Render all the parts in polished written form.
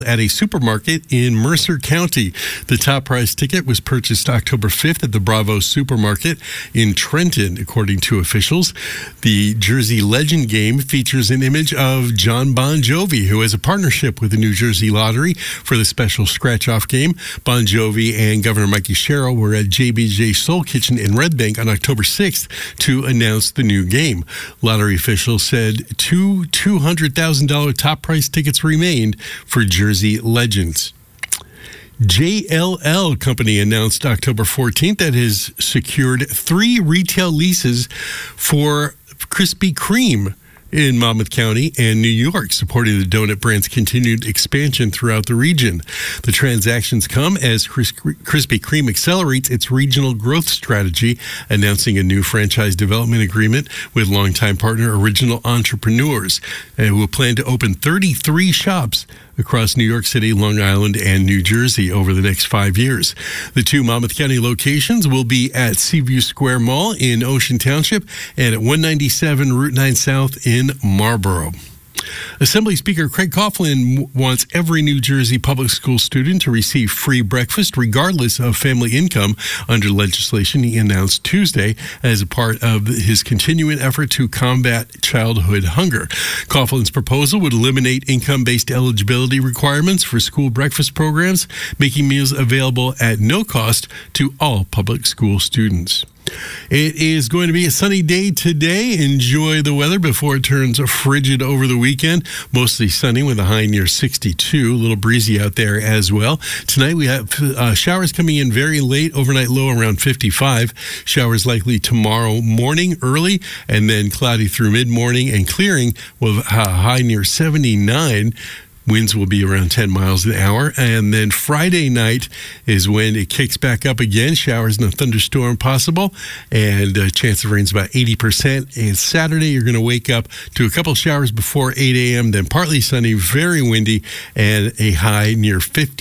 at a supermarket in Mercer County. The top prize ticket was purchased October 5th at the Bravo Supermarket in Trenton, according to officials. The Jersey Legend game features an image of John Bon Jovi, who has a partnership with the New Jersey Lottery for the special scratch-off game. Bon Jovi and Governor Mikey Sherrill were at JBJ Soul Kitchen in Red Bank on October 6th to announce the new game. Lottery officials said two $200,000 top prize tickets remained for Jersey Legends. JLL Company announced October 14th that it has secured 3 retail leases for Krispy Kreme in Monmouth County and New York, supporting the donut brand's continued expansion throughout the region. The transactions come as Krispy Kreme accelerates its regional growth strategy, announcing a new franchise development agreement with longtime partner Original Entrepreneurs, who will plan to open 33 shops across New York City, Long Island, and New Jersey over the next 5 years. The 2 Monmouth County locations will be at Seaview Square Mall in Ocean Township and at 197 Route 9 South in Marlboro. Assembly Speaker Craig Coughlin wants every New Jersey public school student to receive free breakfast regardless of family income under legislation he announced Tuesday as a part of his continuing effort to combat childhood hunger. Coughlin's proposal would eliminate income-based eligibility requirements for school breakfast programs, making meals available at no cost to all public school students. It is going to be a sunny day today. Enjoy the weather before it turns frigid over the weekend. Mostly sunny with a high near 62. A little breezy out there as well. Tonight we have showers coming in very late. Overnight low around 55. Showers likely tomorrow morning early, and then cloudy through mid-morning and clearing with a high near 79. Winds will be around 10 miles an hour. And then Friday night is when it kicks back up again. Showers and a thunderstorm possible. And chance of rain is about 80%. And Saturday, you're going to wake up to a couple showers before 8 a.m., then partly sunny, very windy, and a high near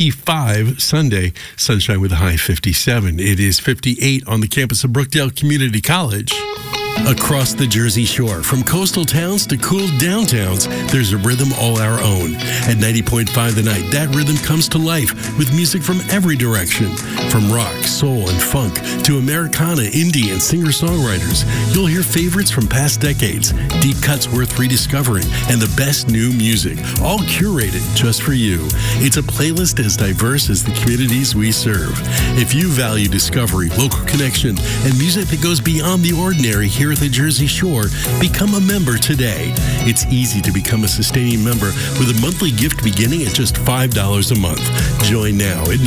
55 Sunday. Sunshine with a high 57. It is 58 on the campus of Brookdale Community College. Across the Jersey Shore, from coastal towns to cool downtowns, there's a rhythm all our own. At 90.5 The Night, that rhythm comes to life with music from every direction. From rock, soul, and funk to Americana, indie, and singer-songwriters, you'll hear favorites from past decades, deep cuts worth rediscovering, and the best new music, all curated just for you. It's a playlist as diverse as the communities we serve. If you value discovery, local connection, and music that goes beyond the ordinary here at the Jersey Shore, become a member today. It's easy to become a sustaining member with a monthly gift beginning at just $5 a month. Join now at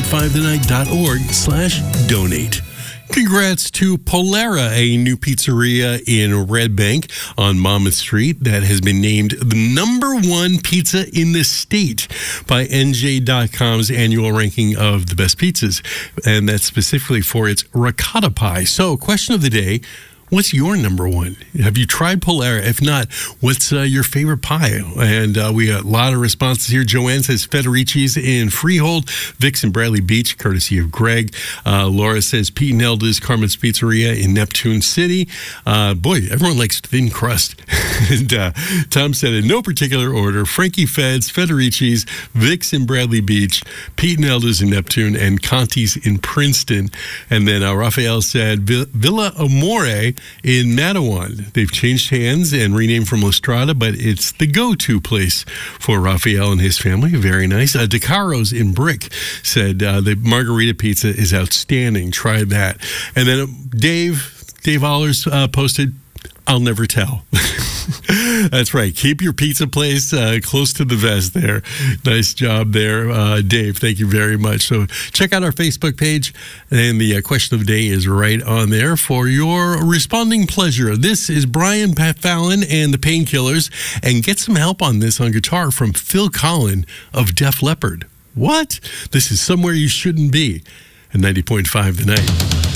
90.5thennight.org/donate. Congrats to Polera, a new pizzeria in Red Bank on Monmouth Street that has been named the #1 pizza in the state by NJ.com's annual ranking of the best pizzas, and that's specifically for its ricotta pie. So, question of the day: what's your #1? Have you tried Polera? If not, what's your favorite pie? And we got a lot of responses here. Joanne says Federici's in Freehold. Vic's in Bradley Beach, courtesy of Greg. Laura says Pete and Elda's Carmen's Pizzeria in Neptune City. Boy, everyone likes thin crust. And Tom said in no particular order, Frankie Fed's, Federici's, Vic's in Bradley Beach, Pete and Elda's in Neptune, and Conti's in Princeton. And then Raphael said Villa Amore in Matawan. They've changed hands and renamed from La Strada, but it's the go-to place for Raphael and his family. Very nice. DeCaro's in Brick said the margarita pizza is outstanding. Try that. And then Dave Allers posted, I'll never tell. That's right. Keep your pizza place close to the vest there. Nice job there, Dave. Thank you very much. So check out our Facebook page, and the question of the day is right on there for your responding pleasure. This is Brian Fallon and the Painkillers, and get some help on this on guitar from Phil Collen of Def Leppard. What? This is Somewhere You Shouldn't Be at 90.5 The Night.